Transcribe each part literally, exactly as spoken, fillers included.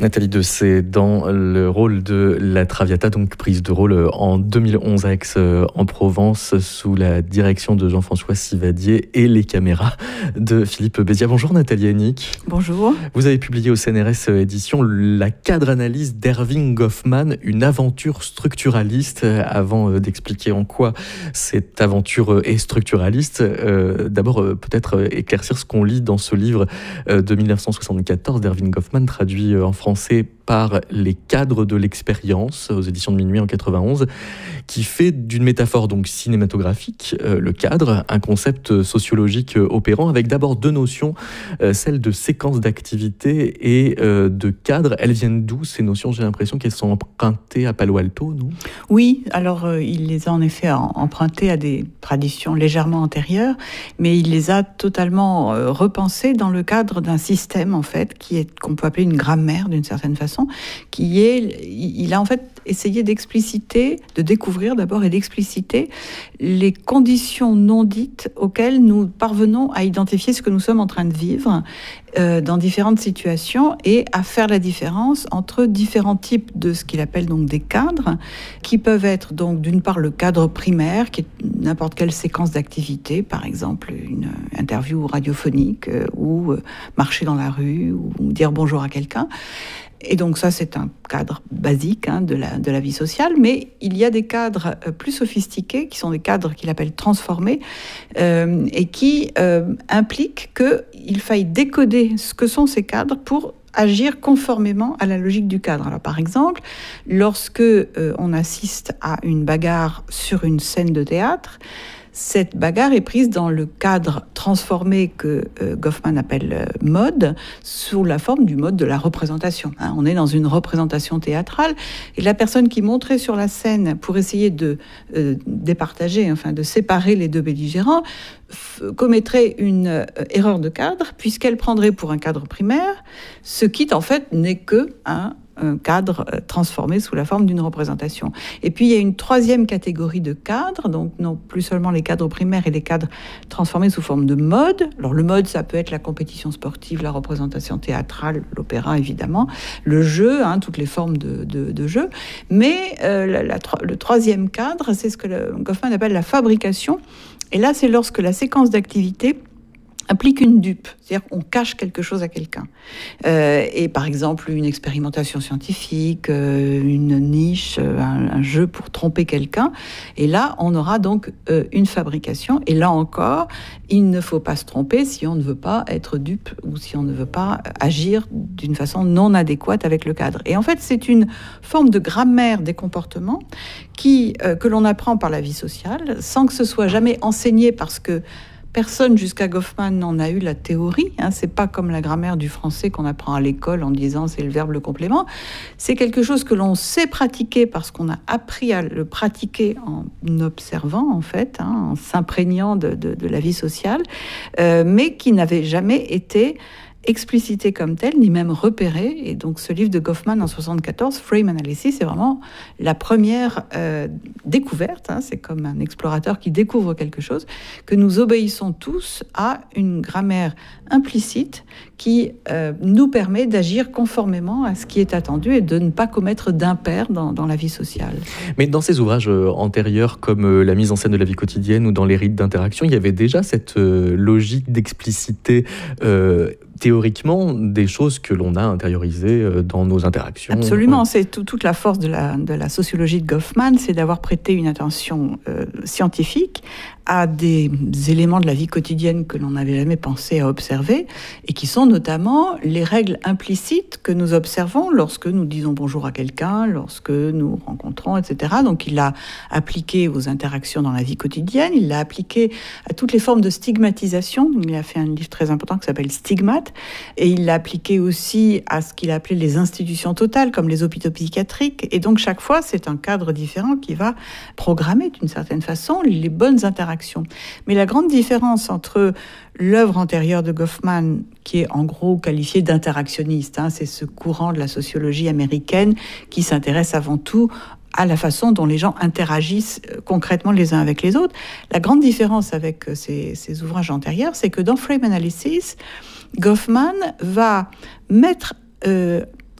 Nathalie Dessay dans le rôle de la Traviata, donc prise de rôle en deux mille onze à Aix-en-Provence sous la direction de Jean-François Sivadier et les caméras de Philippe Béziat. Bonjour Nathalie Hennig. Bonjour. Vous avez publié au C N R S édition la cadre-analyse d'Erving Goffman, une aventure structuraliste. Avant d'expliquer en quoi cette aventure est structuraliste, euh, d'abord euh, peut-être éclaircir ce qu'on lit dans ce livre euh, de mille neuf cent soixante-quatorze d'Erving Goffman, traduit en français par Les cadres de l'expérience aux éditions de Minuit en quatre-vingt-onze, qui fait d'une métaphore donc cinématographique euh, le cadre, un concept sociologique euh, opérant avec d'abord deux notions, euh, celle de séquence d'activité et euh, de cadre. Elles viennent d'où ces notions? J'ai l'impression qu'elles sont empruntées à Palo Alto, non? Oui, alors euh, il les a en effet empruntées à des traditions légèrement antérieures, mais il les a totalement euh, repensées dans le cadre d'un système en fait qui est qu'on peut appeler une grammaire d'une certaine façon, qui est, il a en fait essayé d'expliciter, de découvrir d'abord et d'expliciter les conditions non dites auxquelles nous parvenons à identifier ce que nous sommes en train de vivre euh, dans différentes situations et à faire la différence entre différents types de ce qu'il appelle donc des cadres, qui peuvent être donc d'une part le cadre primaire, qui est n'importe quelle séquence d'activité, par exemple une interview radiophonique euh, ou euh, marcher dans la rue ou dire bonjour à quelqu'un. Et donc ça, c'est un cadre basique hein, de, la, de la vie sociale, mais il y a des cadres euh, plus sophistiqués, qui sont des cadres qu'il appelle transformés, euh, et qui euh, impliquent qu'il faille décoder ce que sont ces cadres pour agir conformément à la logique du cadre. Alors, par exemple, lorsque euh, on assiste à une bagarre sur une scène de théâtre, cette bagarre est prise dans le cadre transformé que euh, Goffman appelle euh, mode, sous la forme du mode de la représentation. Hein, on est dans une représentation théâtrale et la personne qui monterait sur la scène pour essayer de euh, départager, enfin de séparer les deux belligérants, f- commettrait une euh, erreur de cadre puisqu'elle prendrait pour un cadre primaire, ce qui en fait n'est que un un cadre transformé sous la forme d'une représentation. Et puis, il y a une troisième catégorie de cadres, donc non plus seulement les cadres primaires et les cadres transformés sous forme de mode. Alors, le mode, ça peut être la compétition sportive, la représentation théâtrale, l'opéra, évidemment, le jeu, hein, toutes les formes de, de, de jeu. Mais euh, la, la, le troisième cadre, c'est ce que le, Goffman appelle la fabrication. Et là, c'est lorsque la séquence d'activité implique une dupe, c'est-à-dire qu'on cache quelque chose à quelqu'un. Euh, et par exemple, une expérimentation scientifique, euh, une niche, euh, un, un jeu pour tromper quelqu'un. Et là, on aura donc euh, une fabrication. Et là encore, il ne faut pas se tromper si on ne veut pas être dupe ou si on ne veut pas agir d'une façon non adéquate avec le cadre. Et en fait, c'est une forme de grammaire des comportements qui, euh, que l'on apprend par la vie sociale, sans que ce soit jamais enseigné parce que personne jusqu'à Goffman n'en a eu la théorie. Hein. C'est pas comme la grammaire du français qu'on apprend à l'école en disant c'est le verbe, le complément. C'est quelque chose que l'on sait pratiquer parce qu'on a appris à le pratiquer en observant, en fait, hein, en s'imprégnant de, de, de la vie sociale, euh, mais qui n'avait jamais été explicité comme tel, ni même repéré. Et donc ce livre de Goffman en soixante-quatorze, Frame Analysis, c'est vraiment la première euh, découverte, hein, c'est comme un explorateur qui découvre quelque chose, que nous obéissons tous à une grammaire implicite qui euh, nous permet d'agir conformément à ce qui est attendu et de ne pas commettre d'impair dans, dans la vie sociale. Mais dans ces ouvrages euh, antérieurs, comme euh, la mise en scène de la vie quotidienne ou dans les rites d'interaction, il y avait déjà cette euh, logique d'expliciter euh, théoriquement des choses que l'on a intériorisées dans nos interactions. Absolument, ouais. C'est tout, toute la force de la, de la sociologie de Goffman, c'est d'avoir prêté une attention euh, scientifique à des éléments de la vie quotidienne que l'on n'avait jamais pensé à observer et qui sont notamment les règles implicites que nous observons lorsque nous disons bonjour à quelqu'un, lorsque nous rencontrons, et cetera. Donc il l'a appliqué aux interactions dans la vie quotidienne, il l'a appliqué à toutes les formes de stigmatisation. Il a fait un livre très important qui s'appelle Stigmate et il l'a appliqué aussi à ce qu'il a appelé les institutions totales comme les hôpitaux psychiatriques. Et donc chaque fois, c'est un cadre différent qui va programmer d'une certaine façon les bonnes interactions. Mais la grande différence entre l'œuvre antérieure de Goffman, qui est en gros qualifiée d'interactionniste, hein, c'est ce courant de la sociologie américaine qui s'intéresse avant tout à la façon dont les gens interagissent concrètement les uns avec les autres. La grande différence avec ces, ces ouvrages antérieurs, c'est que dans Frame Analysis, Goffman va mettre euh,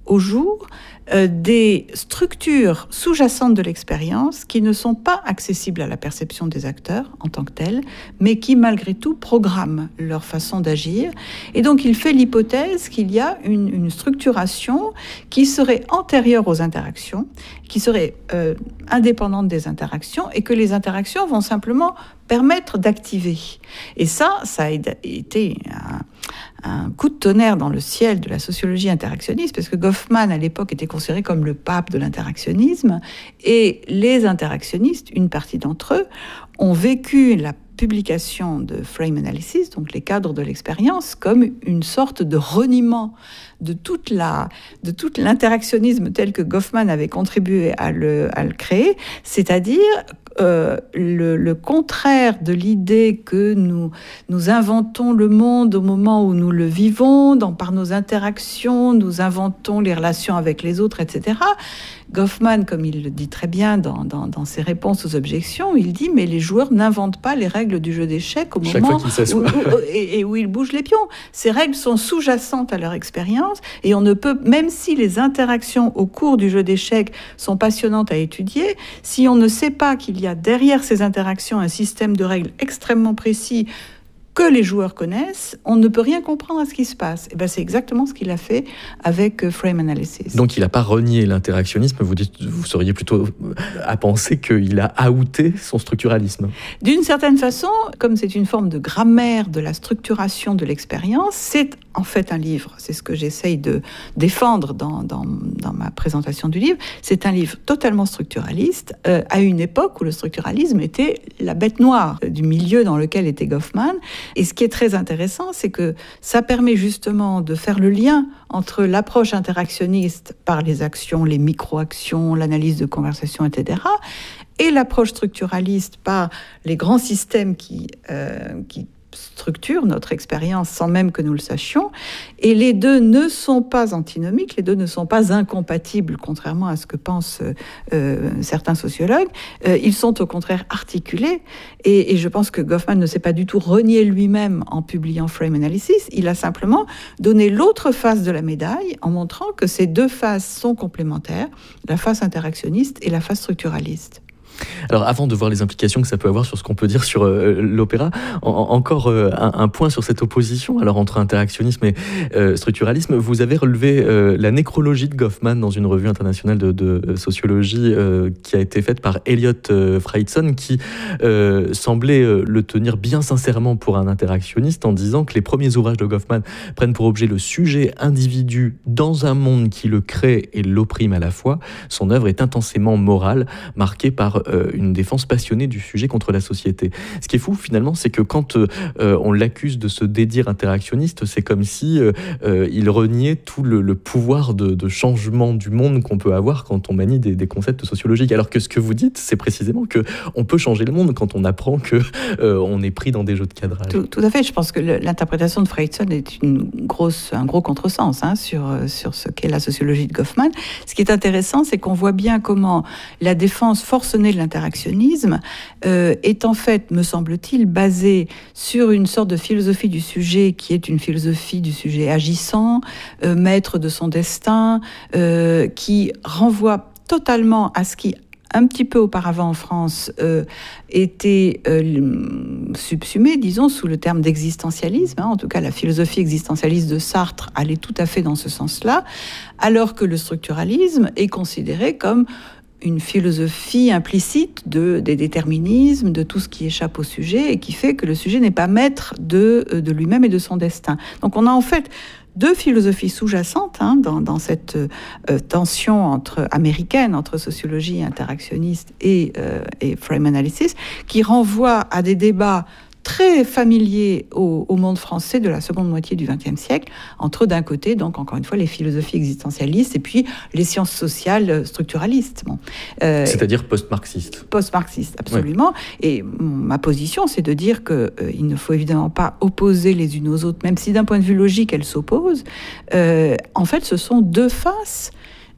au jour euh, des structures sous-jacentes de l'expérience qui ne sont pas accessibles à la perception des acteurs en tant que tels, mais qui malgré tout programment leur façon d'agir. Et donc il fait l'hypothèse qu'il y a une, une structuration qui serait antérieure aux interactions, qui serait euh, indépendante des interactions, et que les interactions vont simplement permettre d'activer. Et ça, ça a été un, un coup de tonnerre dans le ciel de la sociologie interactionniste, parce que Goffman, à l'époque, était considéré comme le pape de l'interactionnisme, et les interactionnistes, une partie d'entre eux, ont vécu la publication de Frame Analysis, donc les cadres de l'expérience, comme une sorte de reniement de toute la, de tout l'interactionnisme tel que Goffman avait contribué à le, à le créer, c'est-à-dire euh, le, le contraire de l'idée que nous, nous inventons le monde au moment où nous le vivons, dans, par nos interactions, nous inventons les relations avec les autres, et cetera. Goffman, comme il le dit très bien dans, dans, dans ses réponses aux objections, il dit « mais les joueurs n'inventent pas les règles du jeu d'échecs au Chaque moment où, où, où, et, et où ils bougent les pions. Ces règles sont sous-jacentes à leur expérience et on ne peut, même si les interactions au cours du jeu d'échecs sont passionnantes à étudier, si on ne sait pas qu'il y a derrière ces interactions un système de règles extrêmement précis que les joueurs connaissent, on ne peut rien comprendre à ce qui se passe. Et ben c'est exactement ce qu'il a fait avec Frame Analysis. Donc il n'a pas renié l'interactionnisme, vous dites, vous seriez plutôt à penser qu'il a outé son structuralisme. D'une certaine façon, comme c'est une forme de grammaire de la structuration de l'expérience, c'est en fait un livre, c'est ce que j'essaye de défendre dans, dans, dans ma présentation du livre, c'est un livre totalement structuraliste, euh, à une époque où le structuralisme était la bête noire du milieu dans lequel était Goffman. Et ce qui est très intéressant, c'est que ça permet justement de faire le lien entre l'approche interactionniste par les actions, les micro-actions, l'analyse de conversation, et cetera, et l'approche structuraliste par les grands systèmes qui, euh, qui structure notre expérience sans même que nous le sachions. Et les deux ne sont pas antinomiques, les deux ne sont pas incompatibles, contrairement à ce que pensent euh, certains sociologues. Euh, ils sont au contraire articulés. Et, et je pense que Goffman ne s'est pas du tout renié lui-même en publiant Frame Analysis. Il a simplement donné l'autre face de la médaille en montrant que ces deux faces sont complémentaires, la face interactionniste et la face structuraliste. Alors avant de voir les implications que ça peut avoir sur ce qu'on peut dire sur euh, l'opéra, en, encore euh, un, un point sur cette opposition alors entre interactionnisme et euh, structuralisme. Vous avez relevé euh, la nécrologie de Goffman dans une revue internationale de, de sociologie euh, qui a été faite par Elliot euh, Freidson, qui euh, semblait euh, le tenir bien sincèrement pour un interactionniste en disant que les premiers ouvrages de Goffman prennent pour objet le sujet individu dans un monde qui le crée et l'opprime à la fois. Son œuvre est intensément morale, marquée par Euh, une défense passionnée du sujet contre la société. Ce qui est fou finalement, c'est que quand euh, on l'accuse de se dédire interactionniste, c'est comme si euh, euh, il reniait tout le, le pouvoir de, de changement du monde qu'on peut avoir quand on manie des, des concepts sociologiques. Alors que ce que vous dites, c'est précisément que on peut changer le monde quand on apprend que euh, on est pris dans des jeux de cadrage. Tout, tout à fait. Je pense que le, l'interprétation de Freidson est une grosse, un gros contresens hein, sur sur ce qu'est la sociologie de Goffman. Ce qui est intéressant, c'est qu'on voit bien comment la défense forcenée de l'interactionnisme euh, est en fait, me semble-t-il, basée sur une sorte de philosophie du sujet qui est une philosophie du sujet agissant, euh, maître de son destin, euh, qui renvoie totalement à ce qui un petit peu auparavant en France, euh, était euh, subsumé, disons, sous le terme d'existentialisme. Hein. En tout cas, la philosophie existentialiste de Sartre allait tout à fait dans ce sens-là, alors que le structuralisme est considéré comme une philosophie implicite de, des déterminismes, de tout ce qui échappe au sujet et qui fait que le sujet n'est pas maître de, de lui-même et de son destin. Donc on a en fait deux philosophies sous-jacentes hein, dans, dans cette euh, tension entre, américaine entre sociologie interactionniste et, euh, et frame analysis qui renvoient à des débats très familier au, au monde français de la seconde moitié du vingtième siècle, entre d'un côté, donc encore une fois, les philosophies existentialistes et puis les sciences sociales structuralistes. Bon. Euh, C'est-à-dire post-marxistes. Post-marxistes, absolument. Oui. Et ma position, c'est de dire qu'il euh, ne faut évidemment pas opposer les unes aux autres, même si d'un point de vue logique, elles s'opposent. Euh, en fait, ce sont deux faces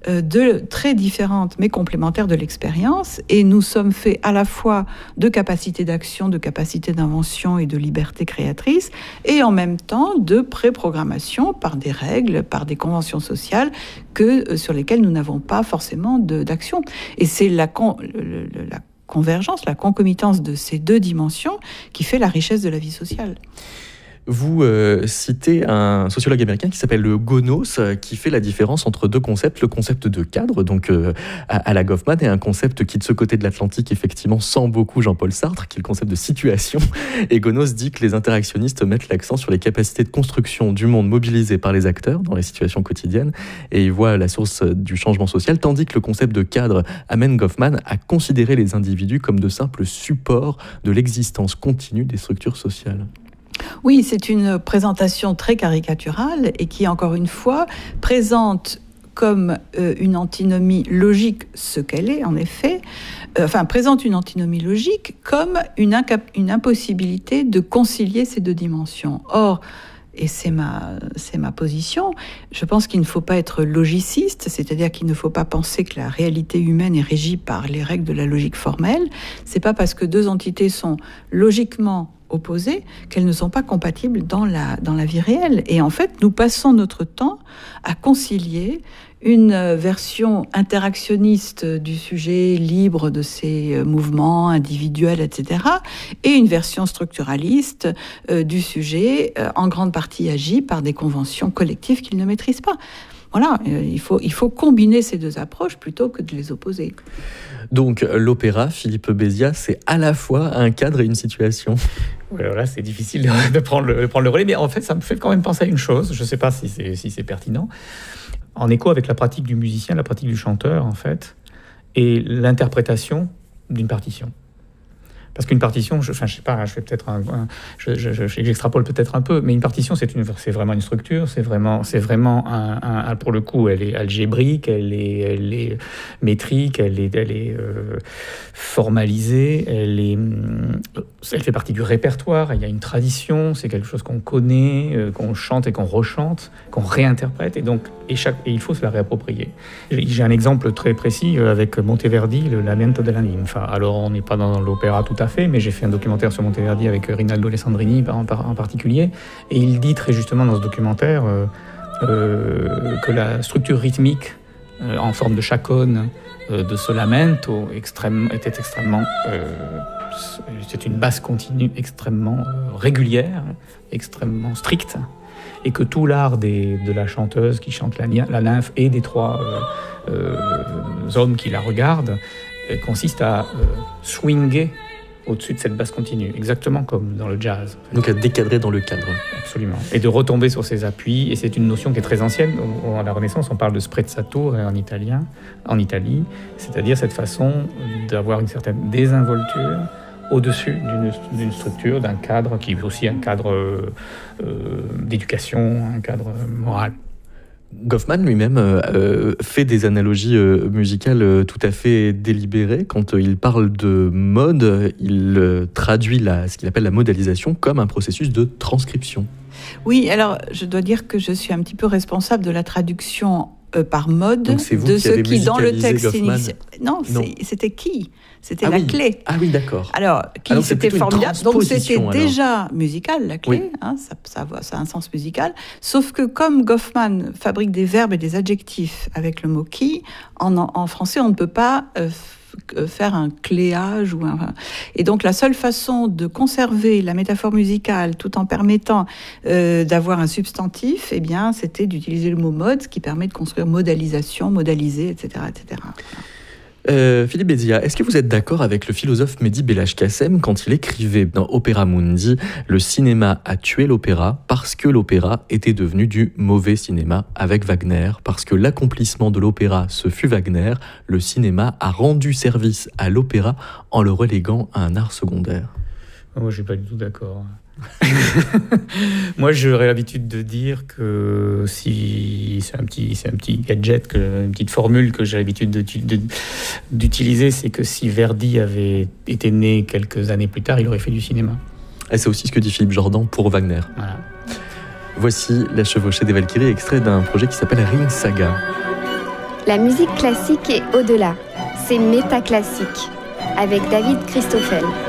euh, de très différentes mais complémentaires de l'expérience, et nous sommes faits à la fois de capacité d'action, de capacité d'invention et de liberté créatrice, et en même temps de préprogrammation par des règles, par des conventions sociales que, euh, sur lesquelles nous n'avons pas forcément de, d'action. Et c'est la, con, le, le, la convergence, la concomitance de ces deux dimensions qui fait la richesse de la vie sociale. Vous euh, citez un sociologue américain qui s'appelle Gonos, euh, qui fait la différence entre deux concepts, le concept de cadre, donc euh, à, à la Goffman, et un concept qui, de ce côté de l'Atlantique, effectivement, sent beaucoup Jean-Paul Sartre, qui est le concept de situation. Et Gonos dit que les interactionnistes mettent l'accent sur les capacités de construction du monde mobilisées par les acteurs dans les situations quotidiennes, et ils voient la source du changement social, tandis que le concept de cadre amène Goffman à considérer les individus comme de simples supports de l'existence continue des structures sociales. Oui, c'est une présentation très caricaturale et qui, encore une fois, présente comme euh, une antinomie logique ce qu'elle est, en effet, euh, enfin, présente une antinomie logique comme une, incap- une impossibilité de concilier ces deux dimensions. Or, et c'est ma, c'est ma position, je pense qu'il ne faut pas être logiciste, c'est-à-dire qu'il ne faut pas penser que la réalité humaine est régie par les règles de la logique formelle. C'est pas parce que deux entités sont logiquement opposées qu'elles ne sont pas compatibles dans la, dans la vie réelle. Et en fait, nous passons notre temps à concilier une version interactionniste du sujet, libre de ses mouvements individuels, et cetera, et une version structuraliste euh, du sujet, euh, en grande partie agi par des conventions collectives qu'il ne maîtrise pas. Voilà, euh, il faut, il faut combiner ces deux approches plutôt que de les opposer. Donc l'opéra, Philippe Béziat, c'est à la fois un cadre et une situation. Voilà, c'est difficile de prendre, le, de prendre le relais, mais en fait, ça me fait quand même penser à une chose, je ne sais pas si c'est, si c'est pertinent, en écho avec la pratique du musicien, la pratique du chanteur, en fait, et l'interprétation d'une partition. Parce qu'une partition, je, enfin, je sais pas, je fais peut-être un, un je, je, je, j'extrapole peut-être un peu, mais une partition, c'est une, c'est vraiment une structure, c'est vraiment, c'est vraiment un, un, un, pour le coup, elle est algébrique, elle est, elle est métrique, elle est, elle est euh, formalisée, elle est, elle fait partie du répertoire. Il y a une tradition, c'est quelque chose qu'on connaît, euh, qu'on chante et qu'on rechante, qu'on réinterprète, et donc, et chaque, et il faut se la réapproprier. J'ai, j'ai un exemple très précis avec Monteverdi, le Lamento della Ninfa. Alors, on n'est pas dans l'opéra tout à fait, mais j'ai fait un documentaire sur Monteverdi avec Rinaldo Alessandrini en, en particulier, et il dit très justement dans ce documentaire euh, euh, que la structure rythmique euh, en forme de chaconne euh, de ce lamento extrême, était extrêmement euh, c'est une basse continue extrêmement euh, régulière, extrêmement stricte, et que tout l'art des, de la chanteuse qui chante la, la nymphe et des trois euh, euh, hommes qui la regardent euh, consiste à euh, swinger au-dessus de cette basse continue, exactement comme dans le jazz. Donc à décadrer dans le cadre. Absolument. Et de retomber sur ses appuis, et c'est une notion qui est très ancienne. À la Renaissance, on parle de sprezzatura en italien, en Italie, c'est-à-dire cette façon d'avoir une certaine désinvolture au-dessus d'une, d'une structure, d'un cadre qui est aussi un cadre euh, euh, d'éducation, un cadre moral. Goffman lui-même euh, fait des analogies euh, musicales euh, tout à fait délibérées. Quand euh, il parle de mode, il euh, traduit la, ce qu'il appelle la modalisation comme un processus de transcription. Oui, alors je dois dire que je suis un petit peu responsable de la traduction euh, par mode de ce qui, dans le texte initial. Non, non. C'était qui C'était ah la oui. clé. Ah oui, d'accord. Alors, qui ah, c'était formidable. Donc c'était alors. déjà musical, la clé. Oui. Hein, ça, ça, ça a un sens musical. Sauf que comme Goffman fabrique des verbes et des adjectifs avec le mot qui, en, en français, on ne peut pas euh, faire un cléage ou un... Et donc la seule façon de conserver la métaphore musicale tout en permettant euh, d'avoir un substantif, eh bien, c'était d'utiliser le mot mode, ce qui permet de construire modalisation, modaliser, et cetera, et cetera. Euh, Philippe Béziat, est-ce que vous êtes d'accord avec le philosophe Mehdi Belhaj-Kassem quand il écrivait dans Opera Mundi « Le cinéma a tué l'opéra parce que l'opéra était devenu du mauvais cinéma avec Wagner, parce que l'accomplissement de l'opéra, ce fut Wagner, le cinéma a rendu service à l'opéra en le reléguant à un art secondaire ». Moi, je ne suis pas du tout d'accord. Moi, j'aurais l'habitude de dire que si c'est un petit, c'est un petit gadget, que, une petite formule que j'ai l'habitude de, de, d'utiliser, c'est que si Verdi avait été né quelques années plus tard, il aurait fait du cinéma. Et c'est aussi ce que dit Philippe Jordan pour Wagner. Voilà. Voici La Chevauchée des Valkyries, extrait d'un projet qui s'appelle Ring Saga. La musique classique est au-delà. C'est métaclassique avec David Christoffel.